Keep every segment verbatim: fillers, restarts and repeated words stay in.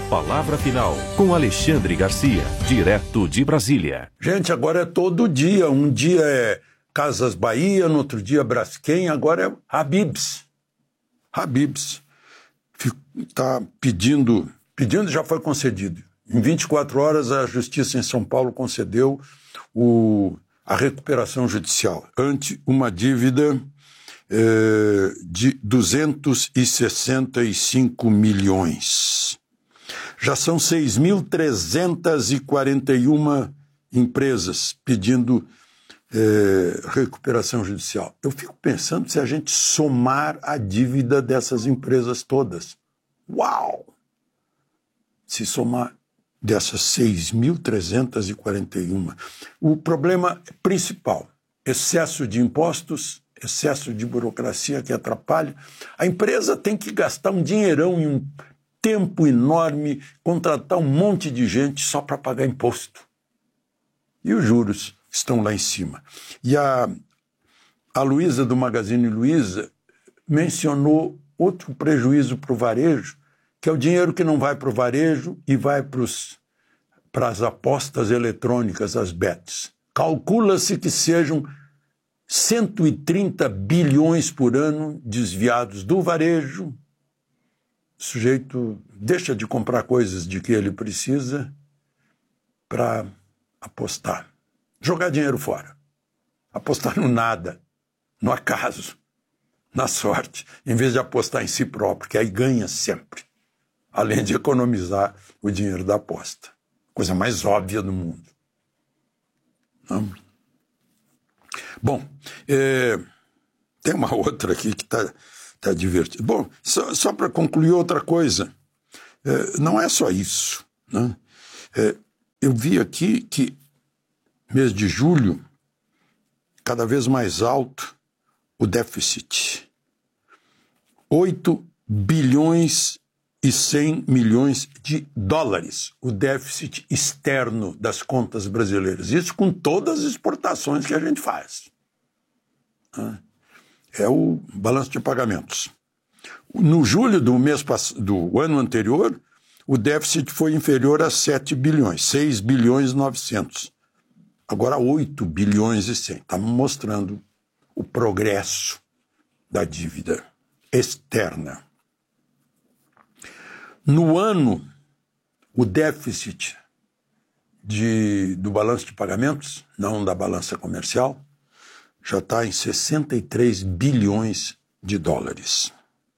Palavra Final, com Alexandre Garcia, direto de Brasília. Gente, agora é todo dia. Um dia é Casas Bahia, no outro dia Braskem, agora é Habib's. Habib's está pedindo, pedindo já foi concedido. Em vinte e quatro horas, a Justiça em São Paulo concedeu o, a recuperação judicial ante uma dívida eh, de duzentos e sessenta e cinco milhões. Já são seis mil trezentas e quarenta e uma empresas pedindo eh, recuperação judicial. Eu fico pensando se a gente somar a dívida dessas empresas todas. Uau! Se somar dessas seis mil trezentas e quarenta e uma. O problema principal, excesso de impostos, excesso de burocracia que atrapalha. A empresa tem que gastar um dinheirão e um tempo enorme, contratar um monte de gente só para pagar imposto. E os juros estão lá em cima. E a, a Luísa do Magazine Luiza mencionou outro prejuízo para o varejo, que é o dinheiro que não vai para o varejo e vai para as apostas eletrônicas, as bets. Calcula-se que sejam cento e trinta bilhões por ano desviados do varejo. O sujeito deixa de comprar coisas de que ele precisa para apostar. Jogar dinheiro fora. Apostar no nada, no acaso, na sorte, em vez de apostar em si próprio, que aí ganha sempre. Além de economizar o dinheiro da aposta. Coisa mais óbvia do mundo. Não? Bom, é, tem uma outra aqui que está tá divertida. Bom, só, só para concluir outra coisa. É, não é só isso. Né? É, eu vi aqui que mês de julho, cada vez mais alto o déficit. oito bilhões e cem milhões de dólares, o déficit externo das contas brasileiras. Isso com todas as exportações que a gente faz. É o balanço de pagamentos. No julho do mês do ano anterior, o déficit foi inferior a sete bilhões, seis bilhões e novecentos. Agora oito bilhões e cem. Estamos mostrando o progresso da dívida externa. No ano, o déficit de, do balanço de pagamentos, não da balança comercial, já está em sessenta e três bilhões de dólares.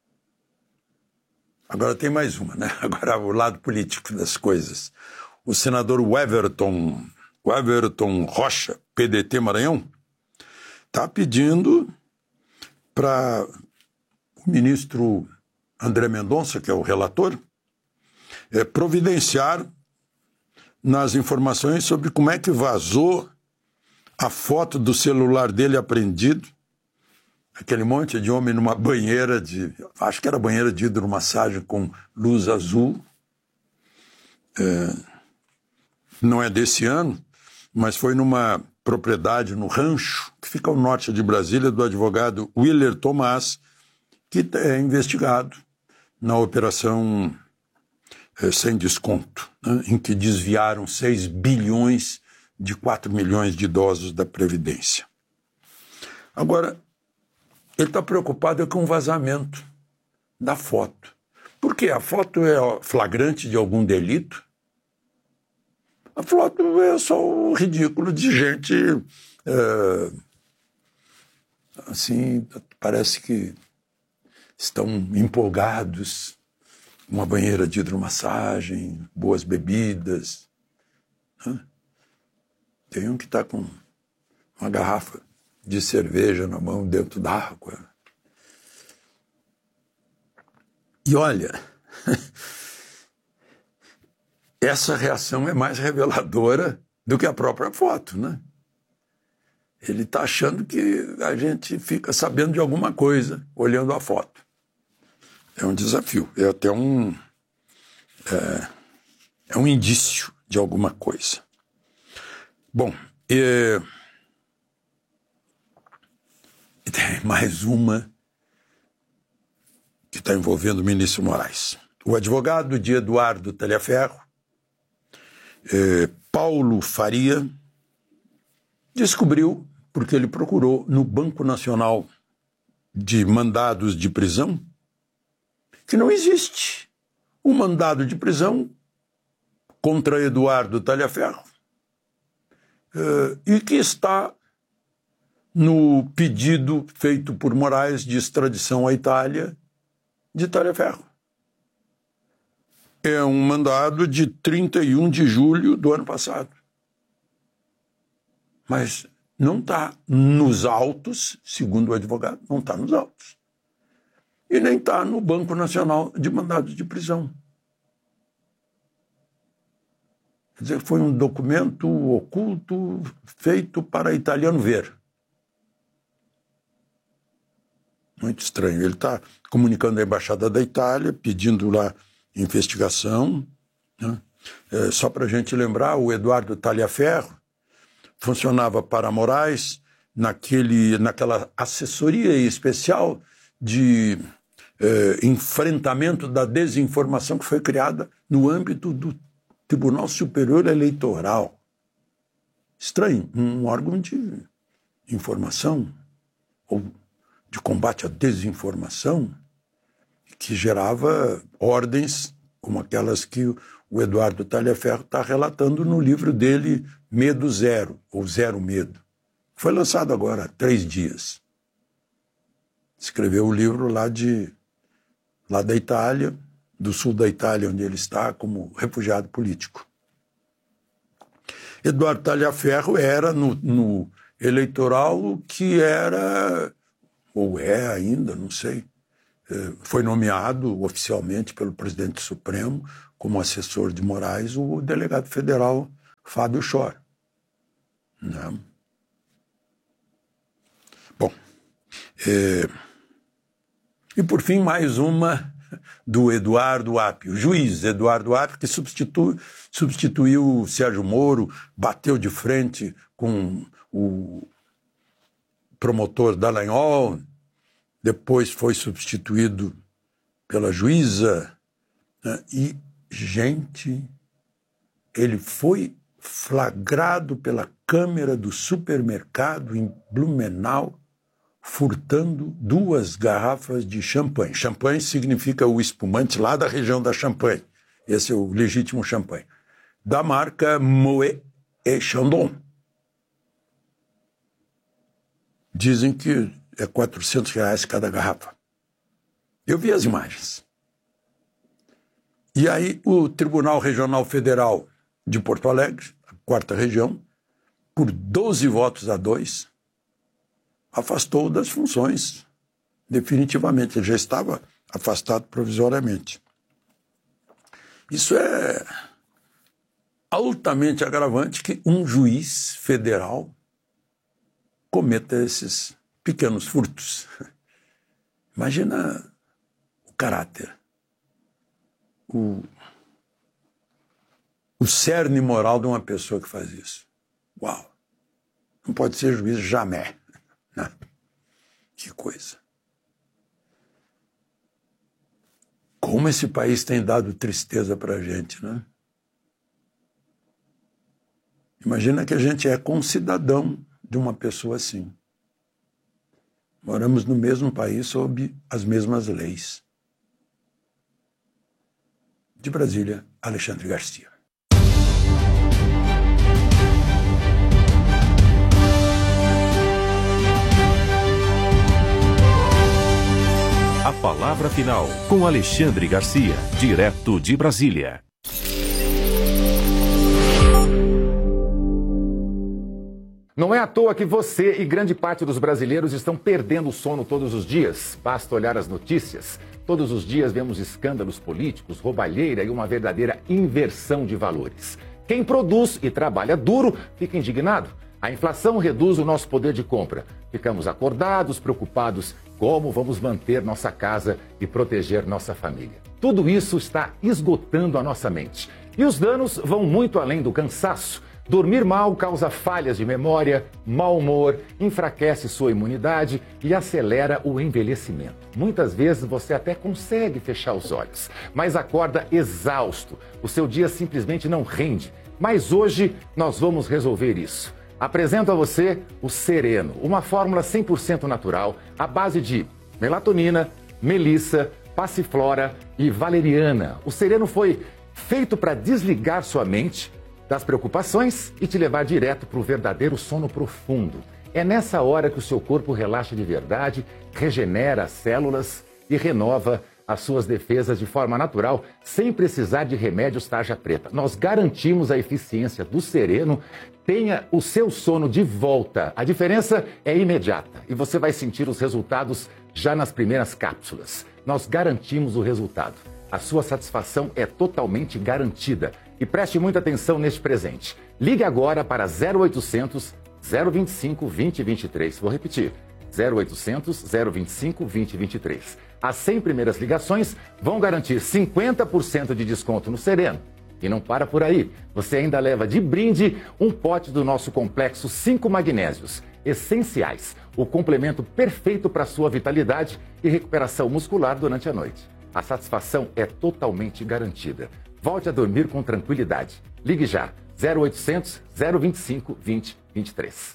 Agora tem mais uma, né? Agora o lado político das coisas. O senador Weverton, Weverton Rocha, P D T Maranhão, está pedindo para o ministro André Mendonça, que é o relator, é, providenciar nas informações sobre como é que vazou a foto do celular dele apreendido, aquele monte de homem numa banheira de, acho que era banheira de hidromassagem com luz azul, é, não é desse ano, mas foi numa propriedade no Rancho, que fica ao norte de Brasília, do advogado Willer Tomás, que é investigado na operação é, sem desconto, né, em que desviaram seis bilhões de quatro milhões de idosos da Previdência. Agora, ele está preocupado com o vazamento da foto. Por quê? A foto é flagrante de algum delito? A foto é só o ridículo de gente, é, assim, parece que estão empolgados, uma banheira de hidromassagem, boas bebidas. Né? Tem um que está com uma garrafa de cerveja na mão dentro d'água. E olha, essa reação é mais reveladora do que a própria foto, né? Ele está achando que a gente fica sabendo de alguma coisa olhando a foto. É um desafio, é até um, é, é um indício de alguma coisa. Bom, e, e tem mais uma que está envolvendo o ministro Moraes. o advogado de Eduardo Talhaferro, eh, Paulo Faria, descobriu, porque ele procurou no Banco Nacional de Mandados de Prisão, que não existe um mandado de prisão contra Eduardo Talhaferro, eh, e que está no pedido feito por Moraes de extradição à Itália de Talhaferro. É um mandado de trinta e um de julho do ano passado. Mas não está nos autos, segundo o advogado, não está nos autos. E nem está no Banco Nacional de Mandados de Prisão. Quer dizer, foi um documento oculto feito para italiano ver. Muito estranho. Ele está comunicando à Embaixada da Itália, pedindo lá investigação. Né? É, só para a gente lembrar, o Eduardo Talhaferro funcionava para Moraes naquele, naquela assessoria especial de é, enfrentamento da desinformação que foi criada no âmbito do Tribunal Superior Eleitoral. Estranho, um órgão de informação ou de combate à desinformação que gerava ordens como aquelas que o Eduardo Talhaferro está relatando no livro dele, Medo Zero, ou Zero Medo. Foi lançado agora há três dias. Escreveu o livro lá, de, lá da Itália, do sul da Itália, onde ele está como refugiado político. Eduardo Talhaferro era no, no eleitoral que era, ou é ainda, não sei, foi nomeado oficialmente pelo presidente Supremo como assessor de Moraes o delegado federal Fábio Chor. Né? Bom, é... e por fim mais uma do Eduardo Apio, o juiz Eduardo Apio, que substitui, substituiu o Sérgio Moro, bateu de frente com o promotor Dallagnol, depois foi substituído pela juíza, né? E, gente, ele foi flagrado pela câmera do supermercado em Blumenau furtando duas garrafas de champanhe. Champanhe significa o espumante lá da região da Champagne. Esse é o legítimo champanhe. Da marca Moët et Chandon. Dizem que é quatrocentos reais cada garrafa. Eu vi as imagens. E aí o Tribunal Regional Federal de Porto Alegre, a quarta região, por doze votos a dois, afastou das funções definitivamente. Ele já estava afastado provisoriamente. Isso é altamente agravante que um juiz federal cometa esses pequenos furtos. Imagina o caráter, o, o cerne moral de uma pessoa que faz isso. Uau! Não pode ser juiz jamais. Né? Que coisa. Como esse país tem dado tristeza para a gente, né? Imagina que a gente é concidadão de uma pessoa assim. Moramos no mesmo país sob as mesmas leis. De Brasília, Alexandre Garcia. A palavra final com Alexandre Garcia, direto de Brasília. Não é à toa que você e grande parte dos brasileiros estão perdendo o sono todos os dias. Basta olhar as notícias. Todos os dias vemos escândalos políticos, roubalheira e uma verdadeira inversão de valores. Quem produz e trabalha duro fica indignado. A inflação reduz o nosso poder de compra. Ficamos acordados, preocupados como vamos manter nossa casa e proteger nossa família. Tudo isso está esgotando a nossa mente. E os danos vão muito além do cansaço. Dormir mal causa falhas de memória, mau humor, enfraquece sua imunidade e acelera o envelhecimento. Muitas vezes você até consegue fechar os olhos, mas acorda exausto. O seu dia simplesmente não rende. Mas hoje nós vamos resolver isso. Apresento a você o Sereno, uma fórmula cem por cento natural à base de melatonina, melissa, passiflora e valeriana. O Sereno foi feito para desligar sua mente das preocupações e te levar direto para o verdadeiro sono profundo. É nessa hora que o seu corpo relaxa de verdade, regenera as células e renova as suas defesas de forma natural, sem precisar de remédios tarja preta. Nós garantimos a eficiência do Sereno. Tenha o seu sono de volta. A diferença é imediata e você vai sentir os resultados já nas primeiras cápsulas. Nós garantimos o resultado. A sua satisfação é totalmente garantida. E preste muita atenção neste presente. Ligue agora para zero oitocentos, zero vinte e cinco, vinte, vinte e três. Vou repetir. zero oitocentos, zero vinte e cinco, vinte, vinte e três. As cem primeiras ligações vão garantir cinquenta por cento de desconto no Sereno. E não para por aí. Você ainda leva de brinde um pote do nosso complexo cinco magnésios essenciais. O complemento perfeito para sua vitalidade e recuperação muscular durante a noite. A satisfação é totalmente garantida. Volte a dormir com tranquilidade. Ligue já. zero oitocentos, zero vinte e cinco, vinte, vinte e três.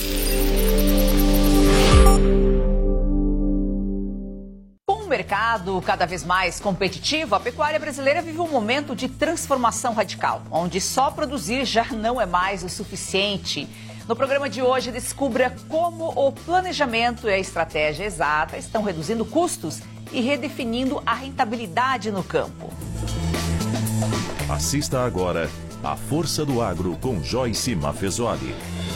Com o mercado cada vez mais competitivo, a pecuária brasileira vive um momento de transformação radical, onde só produzir já não é mais o suficiente. No programa de hoje, descubra como o planejamento e a estratégia exata estão reduzindo custos e redefinindo a rentabilidade no campo. Assista agora A Força do Agro com Joyce Maffezoli.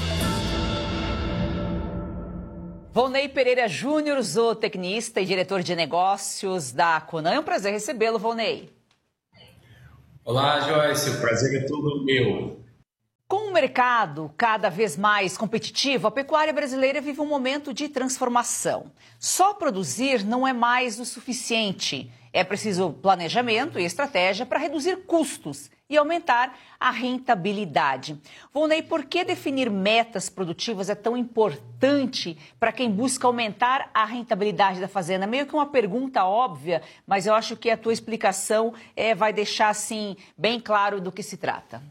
Volney Pereira Júnior, zootecnista e diretor de negócios da Conan. É um prazer recebê-lo, Volney. Olá, Joyce. O prazer é todo meu. Com o mercado cada vez mais competitivo, a pecuária brasileira vive um momento de transformação. Só produzir não é mais o suficiente. É preciso planejamento e estratégia para reduzir custos e aumentar a rentabilidade. Volney, por que definir metas produtivas é tão importante para quem busca aumentar a rentabilidade da fazenda? Meio que uma pergunta óbvia, mas eu acho que a tua explicação é, vai deixar assim, bem claro do que se trata.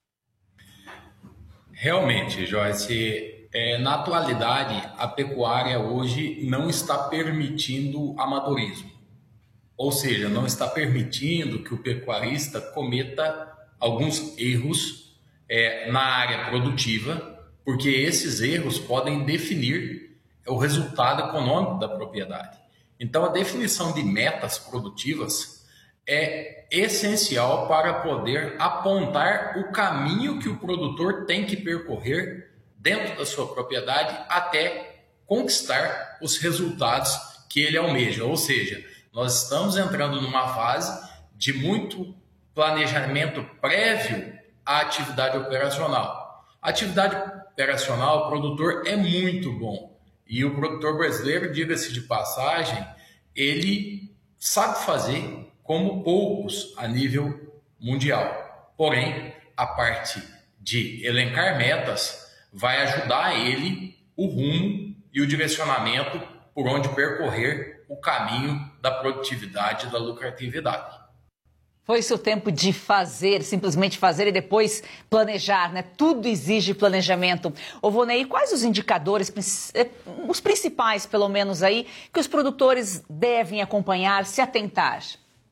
Realmente, Joyce, é, na atualidade, a pecuária hoje não está permitindo amadorismo. Ou seja, não está permitindo que o pecuarista cometa alguns erros é, na área produtiva, porque esses erros podem definir o resultado econômico da propriedade. Então, a definição de metas produtivas é essencial para poder apontar o caminho que o produtor tem que percorrer dentro da sua propriedade até conquistar os resultados que ele almeja. Ou seja, nós estamos entrando numa fase de muito planejamento prévio à atividade operacional. A atividade operacional, o produtor é muito bom. E o produtor brasileiro, diga-se de passagem, ele sabe fazer como poucos a nível mundial. Porém, a parte de elencar metas vai ajudar ele o rumo e o direcionamento por onde percorrer o caminho da produtividade e da lucratividade. Foi seu tempo de fazer, simplesmente fazer e depois planejar, né? Tudo exige planejamento. Ô, Volney, quais os indicadores, os principais, pelo menos aí, que os produtores devem acompanhar, se atentar?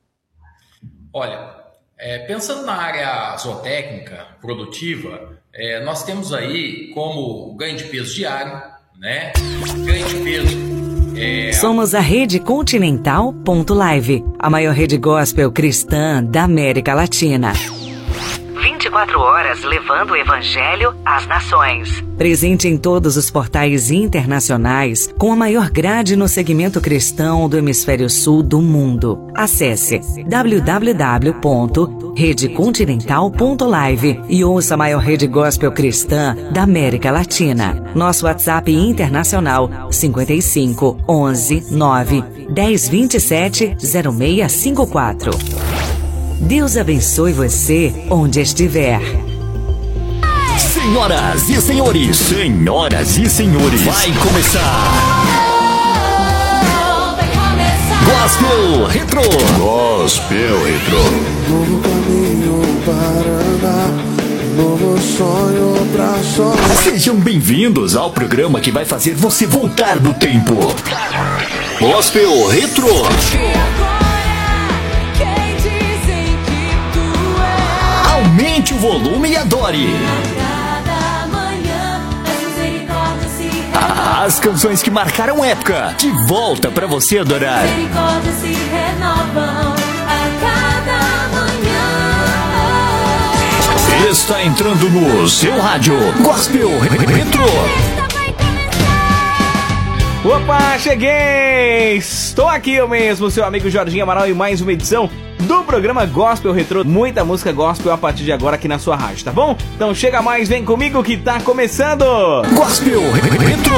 Olha, é, pensando na área zootécnica produtiva, é, nós temos aí como ganho de peso diário, né? Ganho de peso. É... Somos a Rede Continental ponto live, a maior rede gospel cristã da América Latina. vinte e quatro horas levando o evangelho às nações. Presente em todos os portais internacionais, com a maior grade no segmento cristão do hemisfério sul do mundo. Acesse w w w ponto rede continental ponto live e ouça a maior rede gospel cristã da América Latina. Nosso WhatsApp internacional cinco cinco, onze, nove, dez, vinte e sete, zero seis cinco quatro. Deus abençoe você onde estiver. Senhoras e senhores, senhoras e senhores, vai começar. Gospel Retro. Gospel Retro. Novo caminho para andar, novo sonho pra sonhar. Sejam bem-vindos ao programa que vai fazer você voltar no tempo. Gospel Retro. Aumente o volume e adore. As canções que marcaram época, de volta pra você adorar. Misericórdias se renovam a cada manhã. Está entrando no seu rádio Gospel Retro. Opa, cheguei! Estou aqui eu mesmo, seu amigo Jorginho Amaral, em mais uma edição do programa Gospel Retro. Muita música gospel a partir de agora aqui na sua rádio, tá bom? Então chega mais, vem comigo que tá começando! Gospel Retro.